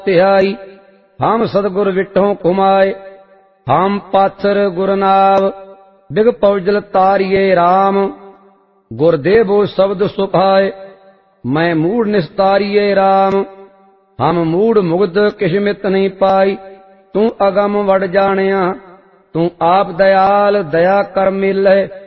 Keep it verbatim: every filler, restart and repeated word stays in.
ਧਿਆਈ। ਹਮ ਸਤਿਗੁਰ ਵਿਟਹੁ ਕੁਮਾਏ, ਹਮ ਪਾਥਰ ਗੁਰਨਾਵ। Big ਪਉਜਲ ਤਾਰਿਏ RAM, ਗੁਰ ਦੇਵੋ ਸ਼ਬਦ ਸੁਭਾਏ। ਮੈਂ ਮੂੜ ਨਿਸਤਾਰਿਏ RAM, ਹਮ ਮੂੜ ਮੁਗਧ ਕਿਛ ਮਿਤ ਨਹੀਂ ਪਾਈ। ਤੂੰ ਅਗਮ ਵਡ ਜਾਣਿਆ, ਤੂੰ ਆਪ ਦਇਆਲ ਦਇਆ ਕਰ ਮੇਲੈ।